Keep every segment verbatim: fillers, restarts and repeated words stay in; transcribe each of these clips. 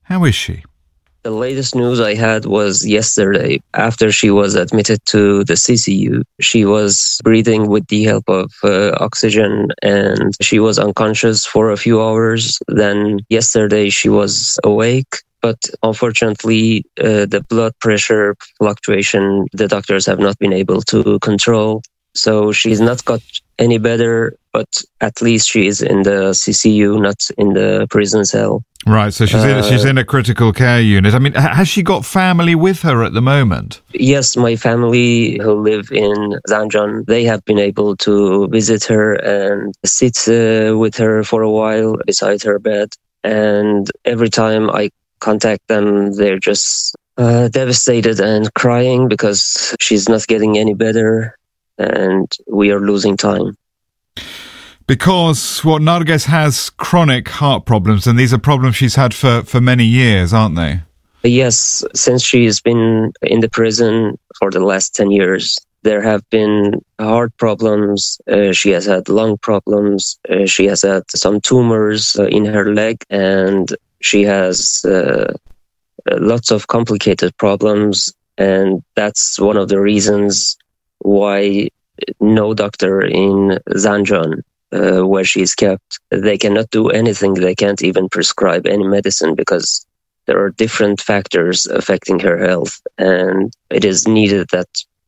How is she? The latest news I had was yesterday. After she was admitted to the C C U, she was breathing with the help of uh, oxygen, and she was unconscious for a few hours. Then yesterday she was awake, but unfortunately uh, the blood pressure fluctuation the doctors have not been able to control. So she's not got any better, but at least she is in the C C U, not in the prison cell. Right, so she's, uh, in, she's in a critical care unit. I mean, has she got family with her at the moment? Yes, my family who live in Zanjan, they have been able to visit her and sit uh, with her for a while beside her bed. And every time I contact them, they're just uh, devastated and crying because she's not getting any better and we are losing time. Because, what, Narges has chronic heart problems, and these are problems she's had for, for many years, aren't they? Yes, since she's been in the prison for the last ten years, there have been heart problems. Uh, she has had lung problems. Uh, she has had some tumors uh, in her leg, and she has uh, lots of complicated problems. And that's one of the reasons why no doctor in Zanjan, Uh, where she's kept, they cannot do anything. They can't even prescribe any medicine because there are different factors affecting her health, and it is needed that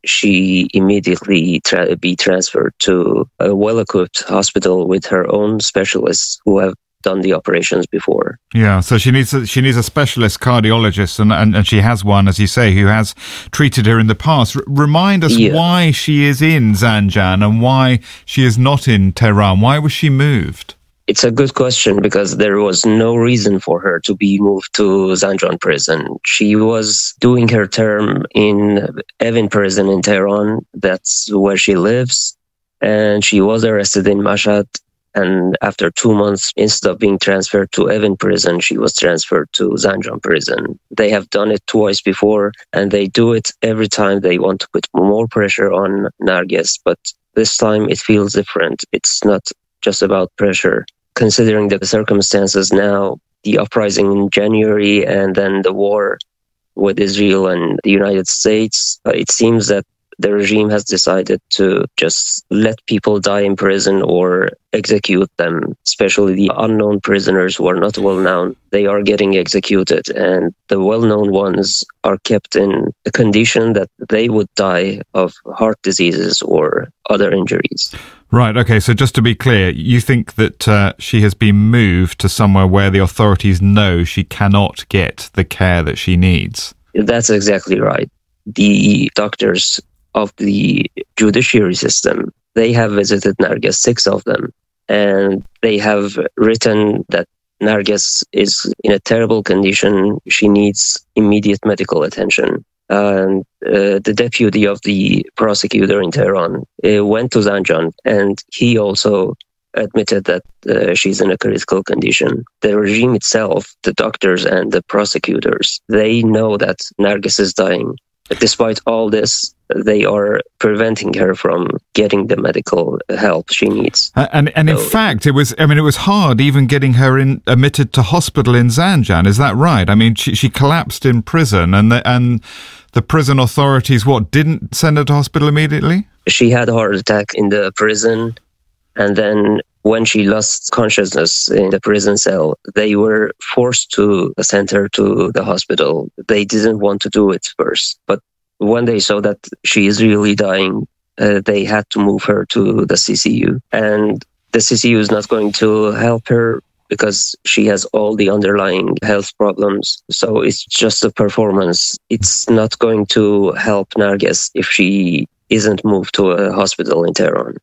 she immediately tra- be transferred to a well-equipped hospital with her own specialists who have done the operations before. Yeah, so she needs a, she needs a specialist cardiologist, and, and, and she has one, as you say, who has treated her in the past. R- remind us yeah. why she is in Zanjan and why she is not in Tehran. Why was she moved? It's a good question because there was no reason for her to be moved to Zanjan prison. She was doing her term in Evin prison in Tehran. That's where she lives. And she was arrested in Mashhad. And after two months, instead of being transferred to Evin prison, she was transferred to Zanjan prison. They have done it twice before, and they do it every time they want to put more pressure on Narges. But this time it feels different. It's not just about pressure. Considering the circumstances now, the uprising in January and then the war with Israel and the United States, uh, it seems that the regime has decided to just let people die in prison or execute them, especially the unknown prisoners who are not well known. They are getting executed, and the well-known ones are kept in a condition that they would die of heart diseases or other injuries. Right, okay, so just to be clear, you think that uh, she has been moved to somewhere where the authorities know she cannot get the care that she needs? That's exactly right. The doctors of the judiciary system, they have visited Narges, six of them, and they have written that Narges is in a terrible condition. She needs immediate medical attention. And uh, the deputy of the prosecutor in Tehran uh, went to Zanjan, and he also admitted that uh, she's in a critical condition. The regime itself, the doctors and the prosecutors, they know that Narges is dying. But despite all this, they are preventing her from getting the medical help she needs. Uh, and and so, in fact, it was, I mean, it was hard even getting her in, admitted to hospital in Zanjan. Is that right? I mean, she, she collapsed in prison, and the, and the prison authorities, what, didn't send her to hospital immediately? She had a heart attack in the prison, and then when she lost consciousness in the prison cell, they were forced to send her to the hospital. They didn't want to do it first, but when they saw that she is really dying, uh, they had to move her to the C C U. And the C C U is not going to help her because she has all the underlying health problems. So it's just a performance. It's not going to help Narges if she isn't moved to a hospital in Tehran.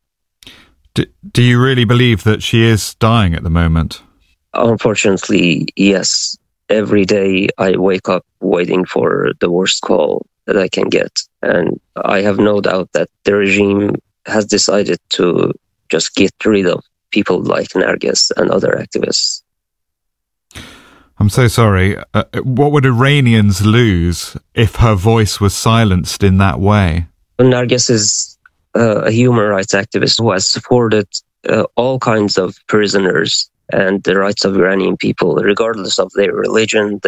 Do, do you really believe that she is dying at the moment? Unfortunately, yes. Every day I wake up waiting for the worst call that I can get. And I have no doubt that the regime has decided to just get rid of people like Narges and other activists. I'm so sorry. Uh, what would Iranians lose if her voice was silenced in that way? Narges is uh, a human rights activist who has supported uh, all kinds of prisoners and the rights of Iranian people, regardless of their religion,